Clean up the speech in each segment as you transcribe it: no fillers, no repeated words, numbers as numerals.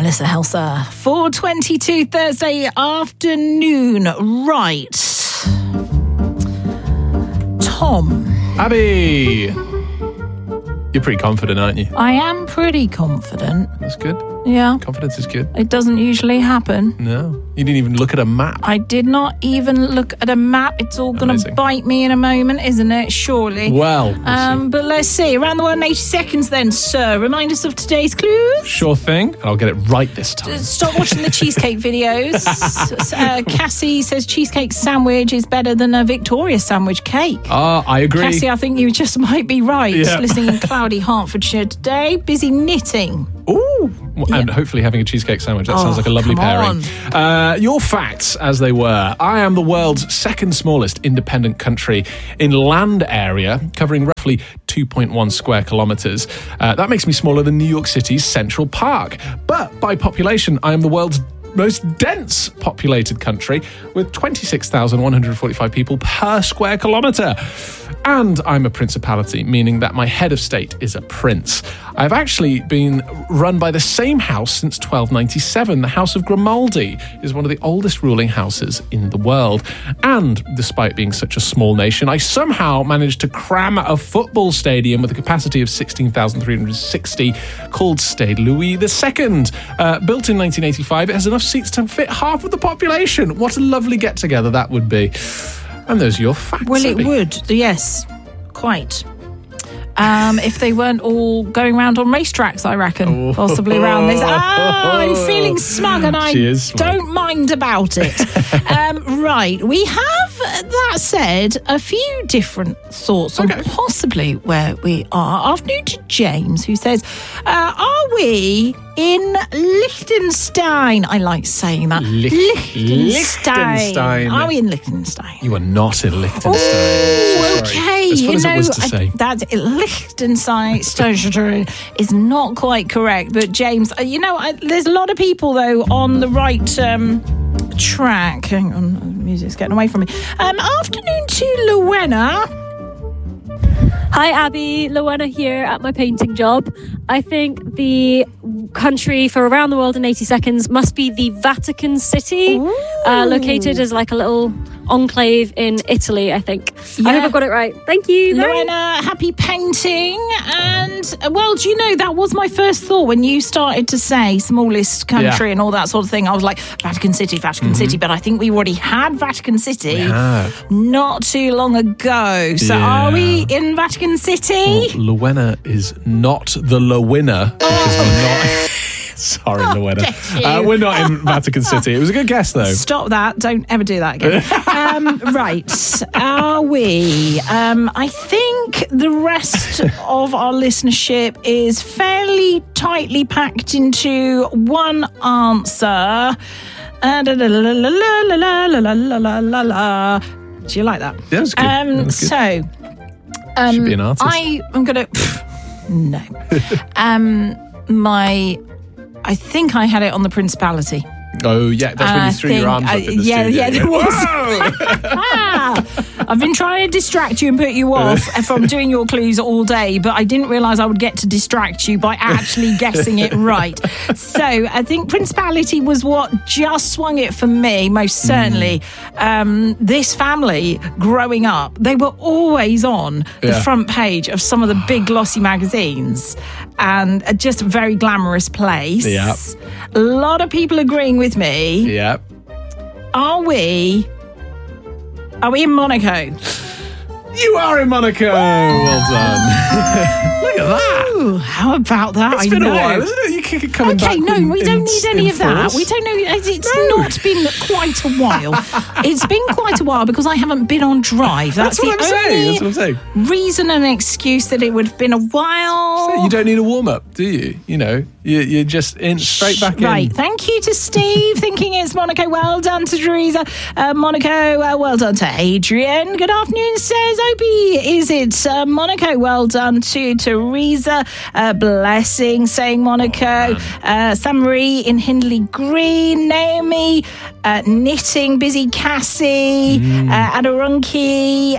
Melissa Helser. 4:22 Thursday afternoon. Right. Tom. Abby. You're pretty confident, aren't you? I am pretty confident. That's good. Yeah. Confidence is good. It doesn't usually happen. No. You didn't even look at a map. I did not even look at a map. It's all going to bite me in a moment, isn't it? Surely. Well, but let's see. Around the world in 80 seconds then, sir. Remind us of today's clues. Sure thing. And I'll get it right this time. Stop watching the cheesecake videos. Cassie says cheesecake sandwich is better than a Victoria sandwich cake. I agree. Cassie, I think you just might be right. Yeah. Listening in cloudy Hertfordshire today. Busy knitting. Ooh. And hopefully having a cheesecake sandwich. That sounds like a lovely pairing. Your facts, as they were. I am the world's second smallest independent country in land area, covering roughly 2.1 square kilometres. That makes me smaller than New York City's Central Park. But by population, I am the world's most dense populated country with 26,145 people per square kilometre. And I'm a principality, meaning that my head of state is a prince. I've actually been run by the same house since 1297. The House of Grimaldi is one of the oldest ruling houses in the world. And despite being such a small nation, I somehow managed to cram a football stadium with a capacity of 16,360 called Stade Louis II. Built in 1985, it has enough seats to fit half of the population. What a lovely get-together that would be. And those are your facts. Well, Abby. it would, yes, quite. If they weren't all going around on racetracks, I reckon, possibly around this. I'm feeling smug and I don't mind about it. Right, we have, that said, a few different thoughts on possibly where we are. Afternoon to James, who says, are we in Liechtenstein? I like saying that. Liechtenstein. Are we in Liechtenstein? You are not in Liechtenstein. Oh, okay. As fun as it was to say. That's Liechtenstein is not quite correct. But James, there's a lot of people though on the right track. Hang on, the music's getting away from me. Afternoon to Luena. Hi, Abby. Luena here at my painting job. I think the country for Around the World in 80 Seconds must be the Vatican City, located as like a little enclave in Italy, I think. Yeah. I hope I got it right. Thank you. Luena, happy painting. And, well, do you know, that was my first thought when you started to say smallest country and all that sort of thing. I was like, Vatican City. But I think we already had Vatican City not too long ago. So are we in Vatican City? Well, Luena is not the Lowinner because we're not... Sorry, Luena. We're not in Vatican City. It was a good guess, though. Stop that. Don't ever do that again. Right. Are we? I think the rest of our listenership is fairly tightly packed into one answer. Do you like that? Yeah, that's good. So... should be an artist. I'm going to... No. I think I had it on the Principality. Oh, yeah, that's when you threw your arms up in the studio. Yeah, there was. I've been trying to distract you and put you off from doing your clues all day, but I didn't realise I would get to distract you by actually guessing it right. So I think Principality was what just swung it for me, most certainly. This family, growing up, they were always on the front page of some of the big glossy magazines, and just a very glamorous place. Yep. A lot of people agreeing with me. Yep. Are we in Monaco? You are in Monaco. Well done. Look at that. Ooh, how about that? It's been a while, isn't it? You keep coming back. Okay, no, we don't need any of that. We don't know. It's not been quite a while. It's been quite a while because I haven't been on drive. That's what I'm saying. That's what I'm saying. Reason and excuse that it would have been a while. So you don't need a warm up, do you? You know, you're just straight back in. Right. Thank you to Steve, thinking it's Monaco. Well done to Teresa. Monaco. Well done to Adrian. Good afternoon, says Opie. Is it Monaco? Well done to Teresa. Blessing saying Monaco. Marie in Hindley Green. Naomi knitting. Busy Cassie. Adarunki.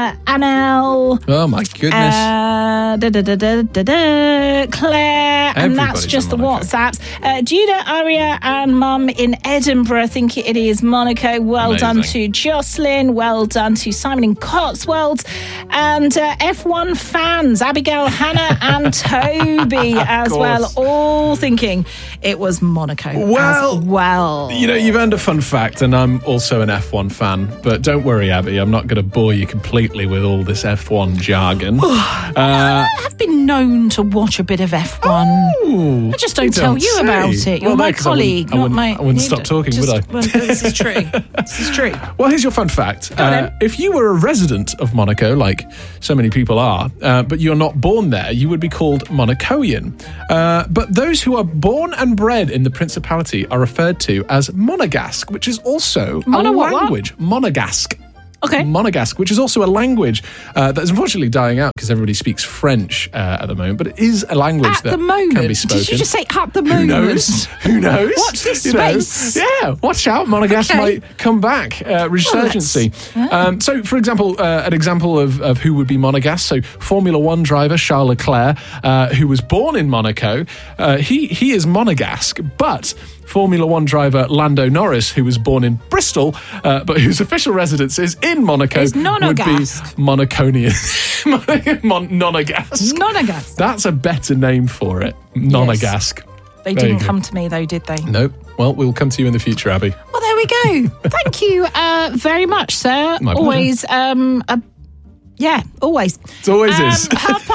Anel. Oh my goodness. Claire. And And that's just the WhatsApps. Judah, Aria and Mum in Edinburgh think it is Monaco. Well done to Jocelyn. Well done to Simon in Cotswolds. And F1 fans, Abigail, Hannah and Toby as well, all thinking it was Monaco as well. You know, you've earned a fun fact, and I'm also an F1 fan. But don't worry, Abby, I'm not going to bore you completely with all this F1 jargon. I have been known to watch a bit of F1. I just don't tell you about it. You're my colleague, not my... I wouldn't stop talking, would I? Well, this is true. This is true. Well, here's your fun fact. If you were a resident of Monaco, like so many people are, but you're not born there, you would be called Monacoian. But those who are born and bred in the Principality are referred to as Monegasque, which is also a language. Monegasque. Okay. Monegasque, which is also a language that is unfortunately dying out because everybody speaks French at the moment, but it is a language that can be spoken. Did you just say at the moment? Who knows? Watch this space. Yeah, watch out. Monegasque might come back. Resurgency. So, for example, an example of who would be Monegasque. So, Formula One driver Charles Leclerc, who was born in Monaco, he is Monegasque, but Formula One driver Lando Norris, who was born in Bristol, but whose official residence is in Monaco, would be Monaconian. Nonegasque. Nonegasque. That's a better name for it. Nonegasque. Yes. They didn't come to me, though, did they? Nope. Well, we'll come to you in the future, Abby. Well, there we go. Thank you very much, sir. My always always. It always is.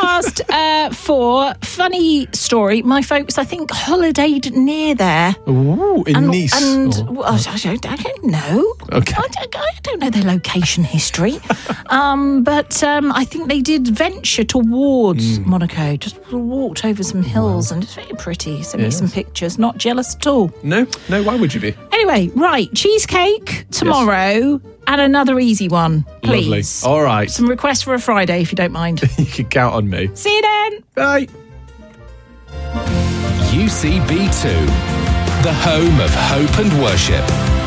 4:30. Funny story. My folks, I think, holidayed near there. Ooh, in Nice. I don't know. Okay. I don't know their location history. But I think they did venture towards Monaco. Just walked over some hills and it's very pretty. Sent me some pictures. Not jealous at all. No, why would you be? Anyway, right. Cheesecake tomorrow. Yes. And another easy one, please. Lovely. All right. Some requests for a Friday, if you don't mind. You can count on me. See you then. Bye. UCB2, the home of hope and worship.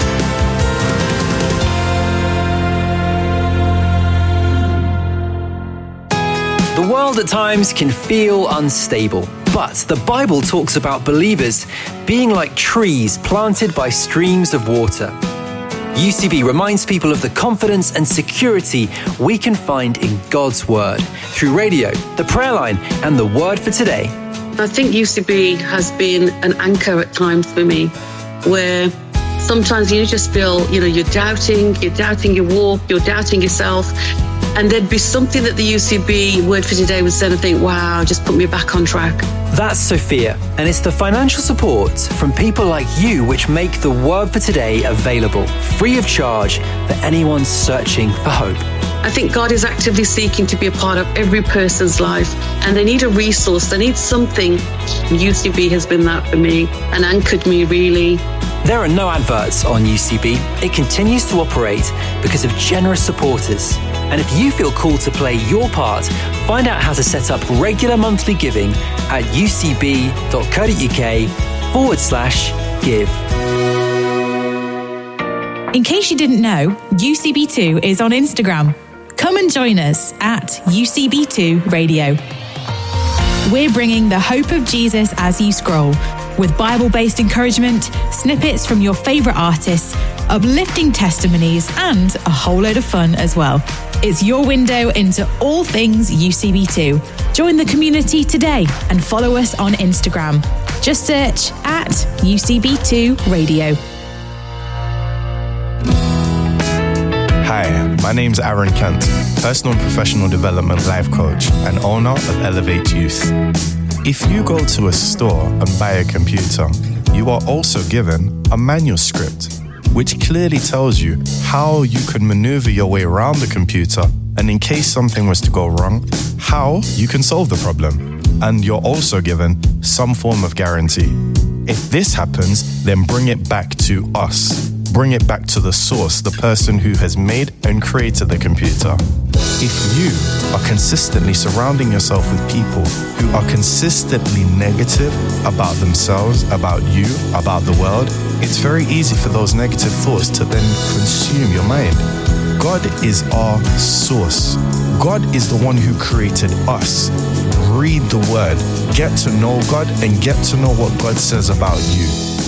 The world at times can feel unstable, but the Bible talks about believers being like trees planted by streams of water. UCB reminds people of the confidence and security we can find in God's Word through radio, the prayer line, and the Word for Today. I think UCB has been an anchor at times for me, where sometimes you just feel, you're doubting your walk, you're doubting yourself, and there'd be something that the UCB Word for Today would say and I think, wow, just put me back on track. That's Sophia, and it's the financial support from people like you which make the Word for Today available, free of charge, for anyone searching for hope. I think God is actively seeking to be a part of every person's life, and they need a resource, they need something. UCB has been that for me and anchored me, really. There are no adverts on UCB. It continues to operate because of generous supporters. And if you feel called to play your part, find out how to set up regular monthly giving at ucb.co.uk/give. In case you didn't know, UCB2 is on Instagram. Come and join us at UCB2 Radio. We're bringing the hope of Jesus as you scroll, with Bible-based encouragement, snippets from your favourite artists, uplifting testimonies, and a whole load of fun as well. It's your window into all things UCB2. Join the community today and follow us on Instagram. Just search at UCB2 Radio. Hi, my name's Aaron Kent, personal and professional development life coach and owner of Elevate Youth. If you go to a store and buy a computer, you are also given a manuscript, which clearly tells you how you can maneuver your way around the computer, and in case something was to go wrong, how you can solve the problem. And you're also given some form of guarantee. If this happens, then bring it back to us. Bring it back to the source, the person who has made and created the computer. If you are consistently surrounding yourself with people who are consistently negative about themselves, about you, about the world, it's very easy for those negative thoughts to then consume your mind. God is our source. God is the one who created us. read the word, get to know God, and get to know what God says about you.